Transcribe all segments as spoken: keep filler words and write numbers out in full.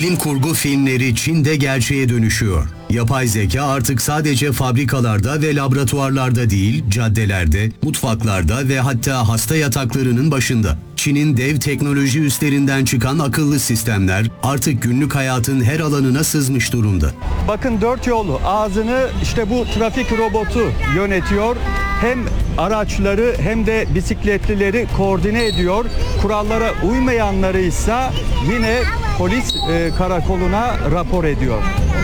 Bilim kurgu filmleri Çin'de gerçeğe dönüşüyor. Yapay zeka artık sadece fabrikalarda ve laboratuvarlarda değil, caddelerde, mutfaklarda ve hatta hasta yataklarının başında. Çin'in dev teknoloji üstlerinden çıkan akıllı sistemler artık günlük hayatın her alanına sızmış durumda. Bakın dört yol ağzını işte bu trafik robotu yönetiyor. Hem araçları hem de bisikletlileri koordine ediyor. Kurallara uymayanları ise yine polis e, karakoluna rapor ediyor.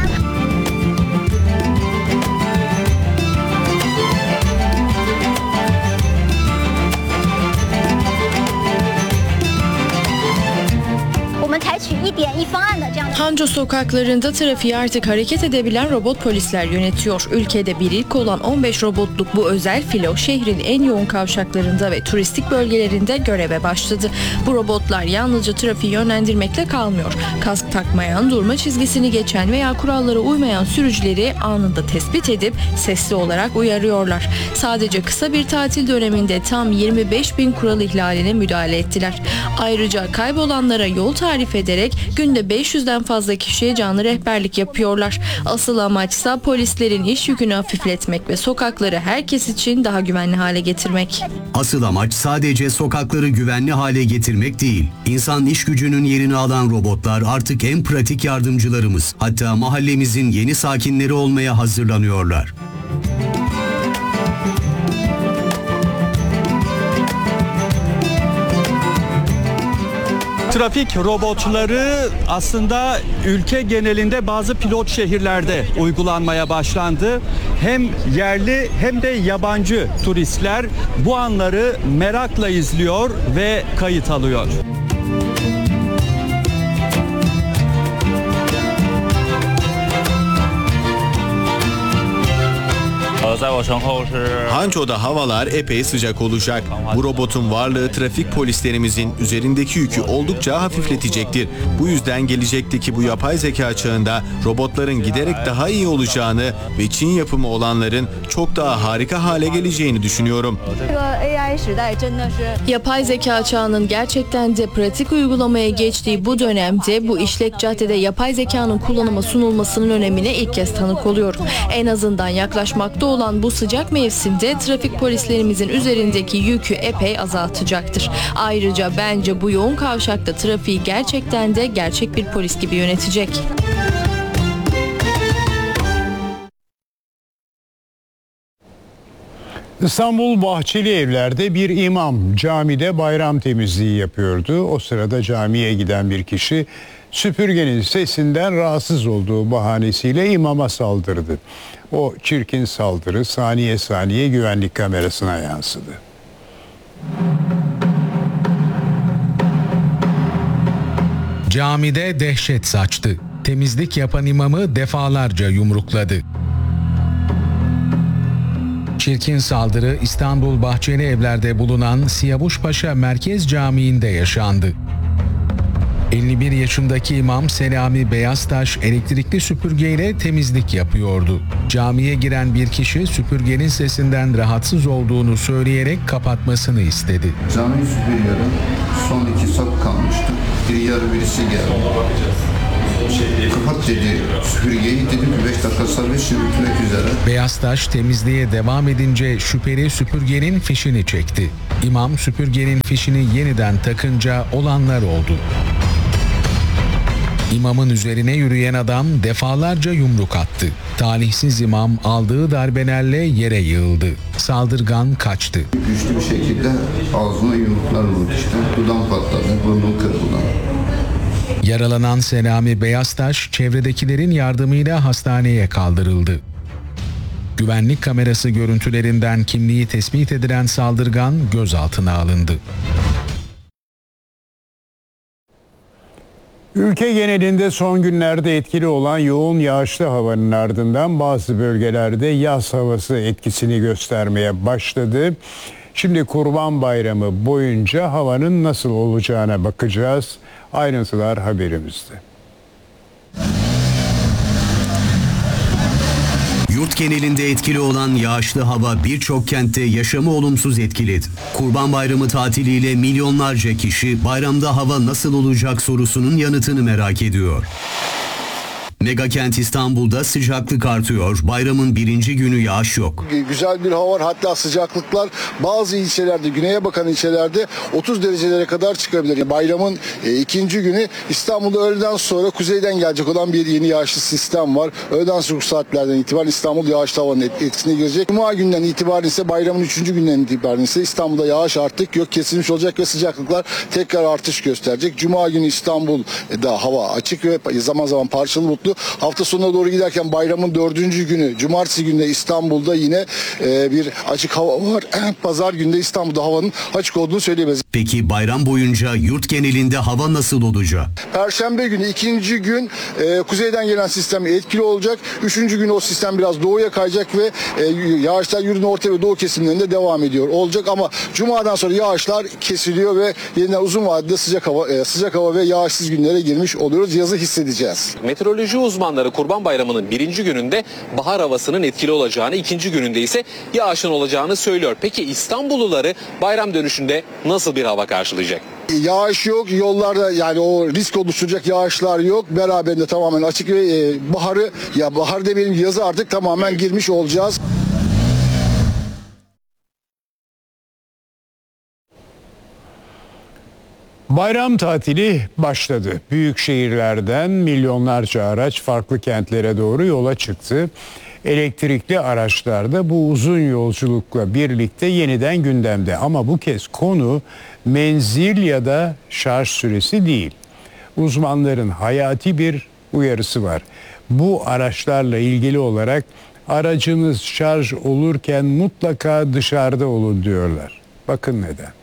Hangzhou sokaklarında trafiği artık hareket edebilen robot polisler yönetiyor. Ülkede bir ilk olan on beş robotluk bu özel filo şehrin en yoğun kavşaklarında ve turistik bölgelerinde göreve başladı. Bu robotlar yalnızca trafiği yönlendirmekle kalmıyor. Kask takmayan, durma çizgisini geçen veya kurallara uymayan sürücüleri anında tespit edip sesli olarak uyarıyorlar. Sadece kısa bir tatil döneminde tam yirmi beş bin kural ihlaline müdahale ettiler. Ayrıca kaybolanlara yol tarif ederek günde beş yüzden fazla kişiye canlı rehberlik yapıyorlar. Asıl amaçsa polislerin iş yükünü hafifletmek ve sokakları herkes için daha güvenli hale getirmek. Asıl amaç sadece sokakları güvenli hale getirmek değil. İnsan iş gücünün yerini alan robotlar artık en pratik yardımcılarımız. Hatta mahallemizin yeni sakinleri olmaya hazırlanıyorlar. Trafik robotları aslında ülke genelinde bazı pilot şehirlerde uygulanmaya başlandı. Hem yerli hem de yabancı turistler bu anları merakla izliyor ve kayıt alıyor. Hangzhou'da havalar epey sıcak olacak. Bu robotun varlığı trafik polislerimizin üzerindeki yükü oldukça hafifletecektir. Bu yüzden gelecekteki bu yapay zeka çağında robotların giderek daha iyi olacağını ve Çin yapımı olanların çok daha harika hale geleceğini düşünüyorum. Yapay zeka çağının gerçekten de pratik uygulamaya geçtiği bu dönemde bu işlek caddede yapay zekanın kullanıma sunulmasının önemine ilk kez tanık oluyorum. En azından yaklaşmakta olan bu sıcak mevsimde trafik polislerimizin üzerindeki yükü epey azaltacaktır. Ayrıca bence bu yoğun kavşakta trafiği gerçekten de gerçek bir polis gibi yönetecek. İstanbul Bahçelievler'de bir imam camide bayram temizliği yapıyordu. O sırada camiye giden bir kişi süpürgenin sesinden rahatsız olduğu bahanesiyle imama saldırdı. O çirkin saldırı saniye saniye güvenlik kamerasına yansıdı. Camide dehşet saçtı. Temizlik yapan imamı defalarca yumrukladı. Çirkin saldırı İstanbul Bahçelievler'de bulunan Siyavuşpaşa Merkez Camii'nde yaşandı. elli bir yaşındaki imam Selami Beyaztaş elektrikli süpürgeyle temizlik yapıyordu. Camiye giren bir kişi süpürgenin sesinden rahatsız olduğunu söyleyerek kapatmasını istedi. Camiyi süpürüyorum. Son iki sap kalmıştı. Bir yarı birisi geldi. Kapat dedi süpürgeyi, dedim ki beş dakika sonra şimdi bitmek üzere. Beyaztaş temizliğe devam edince şüpheli süpürgenin fişini çekti. İmam süpürgenin fişini yeniden takınca olanlar oldu. İmamın üzerine yürüyen adam defalarca yumruk attı. Talihsiz imam aldığı darbelerle yere yığıldı. Saldırgan kaçtı. Güçlü bir şekilde ağzına yumruklar vurdu işte. Dudağım patladı, burnum kırıldı. Yaralanan Selami Beyaztaş çevredekilerin yardımıyla hastaneye kaldırıldı. Güvenlik kamerası görüntülerinden kimliği tespit edilen saldırgan gözaltına alındı. Ülke genelinde son günlerde etkili olan yoğun yağışlı havanın ardından bazı bölgelerde yaz havası etkisini göstermeye başladı. Şimdi Kurban Bayramı boyunca havanın nasıl olacağına bakacağız. Ayrıntılar haberimizde. Yurt genelinde etkili olan yağışlı hava birçok kentte yaşamı olumsuz etkiledi. Kurban Bayramı tatiliyle milyonlarca kişi bayramda hava nasıl olacak sorusunun yanıtını merak ediyor. Megakent İstanbul'da sıcaklık artıyor. Bayramın birinci günü yağış yok. Güzel bir hava var. Hatta sıcaklıklar bazı ilçelerde, güneye bakan ilçelerde otuz derecelere kadar çıkabilir. Bayramın e, ikinci günü İstanbul'da öğleden sonra kuzeyden gelecek olan bir yeni yağışlı sistem var. Öğleden sonra saatlerden itibaren İstanbul yağışlı havanın etkisine girecek. Cuma günden itibaren ise bayramın üçüncü günden itibaren ise İstanbul'da yağış artık gök kesilmiş olacak ve sıcaklıklar tekrar artış gösterecek. Cuma günü İstanbul'da hava açık ve zaman zaman parçalı bulutlu. Hafta sonuna doğru giderken bayramın dördüncü günü cumartesi günde İstanbul'da yine e, bir açık hava var. Pazar günde İstanbul'da havanın açık olduğunu söyleyebiliriz. Peki bayram boyunca yurt genelinde hava nasıl olacak? Perşembe günü ikinci gün e, kuzeyden gelen sistem etkili olacak. Üçüncü gün o sistem biraz doğuya kayacak ve e, yağışlar yurdun orta ve doğu kesimlerinde devam ediyor olacak ama Cuma'dan sonra yağışlar kesiliyor ve yeniden uzun vadede sıcak hava e, sıcak hava ve yağışsız günlere girmiş oluyoruz. Yazı hissedeceğiz. Meteoroloji uzmanları Kurban Bayramı'nın birinci gününde bahar havasının etkili olacağını, ikinci gününde ise yağışın olacağını söylüyor. Peki İstanbulluları bayram dönüşünde nasıl bir hava karşılayacak? Yağış yok, yollarda yani o risk oluşturacak yağışlar yok. Beraberinde tamamen açık ve e, baharı, ya bahar demeyelim, yazı artık tamamen girmiş olacağız. Bayram tatili başladı. Büyük şehirlerden milyonlarca araç farklı kentlere doğru yola çıktı. Elektrikli araçlar da bu uzun yolculukla birlikte yeniden gündemde. Ama bu kez konu menzil ya da şarj süresi değil. Uzmanların hayati bir uyarısı var. Bu araçlarla ilgili olarak aracınız şarj olurken mutlaka dışarıda olun diyorlar. Bakın neden.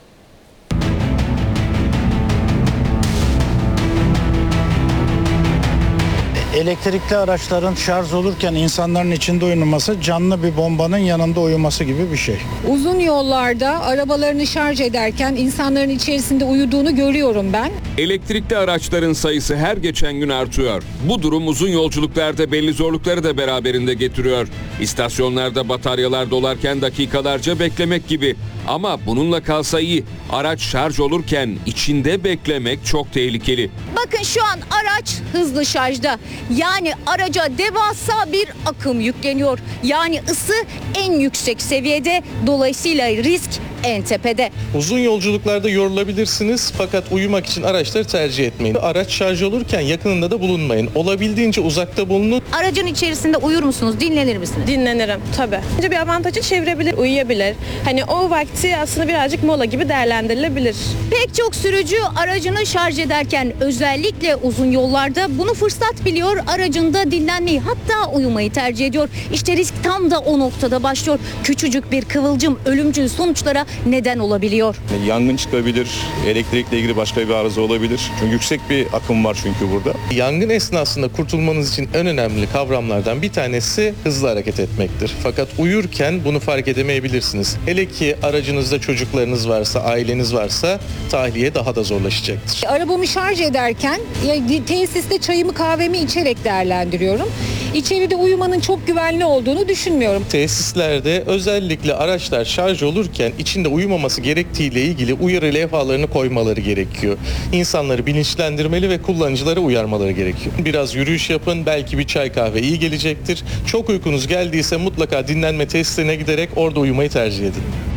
Elektrikli araçların şarj olurken insanların içinde uyuması canlı bir bombanın yanında uyuması gibi bir şey. Uzun yollarda arabalarını şarj ederken insanların içerisinde uyuduğunu görüyorum ben. Elektrikli araçların sayısı her geçen gün artıyor. Bu durum uzun yolculuklarda belli zorlukları da beraberinde getiriyor. İstasyonlarda bataryalar dolarken dakikalarca beklemek gibi. Ama bununla kalsa iyi. Araç şarj olurken içinde beklemek çok tehlikeli. Bakın şu an araç hızlı şarjda. Yani araca devasa bir akım yükleniyor. Yani ısı en yüksek seviyede. Dolayısıyla risk en tepede. Uzun yolculuklarda yorulabilirsiniz fakat uyumak için araçları tercih etmeyin. Araç şarj olurken yakınında da bulunmayın. Olabildiğince uzakta bulunun. Aracın içerisinde uyur musunuz? Dinlenir misiniz? Dinlenirim tabii. Önce bir avantajı çevirebilir, uyuyabilir. Hani o vakti aslında birazcık mola gibi değerlendirilebilir. Pek çok sürücü aracını şarj ederken özellikle uzun yollarda bunu fırsat biliyor. Aracında dinlenmeyi hatta uyumayı tercih ediyor. İşte risk tam da o noktada başlıyor. Küçücük bir kıvılcım ölümcül sonuçlara neden olabiliyor. Yangın çıkabilir, elektrikle ilgili başka bir arıza olabilir. Çünkü yüksek bir akım var çünkü burada. Yangın esnasında kurtulmanız için en önemli kavramlardan bir tanesi hızlı hareket etmektir. Fakat uyurken bunu fark edemeyebilirsiniz. Hele ki aracınızda çocuklarınız varsa, aileniz varsa tahliye daha da zorlaşacaktır. Arabamı şarj ederken ya, tesiste çayımı kahvemi içerek değerlendiriyorum. İçeride uyumanın çok güvenli olduğunu düşünmüyorum. Tesislerde özellikle araçlar şarj olurken içinde uyumaması gerektiğiyle ilgili uyarı levhalarını koymaları gerekiyor. İnsanları bilinçlendirmeli ve kullanıcıları uyarmaları gerekiyor. Biraz yürüyüş yapın, belki bir çay kahve iyi gelecektir. Çok uykunuz geldiyse mutlaka dinlenme tesislerine giderek orada uyumayı tercih edin.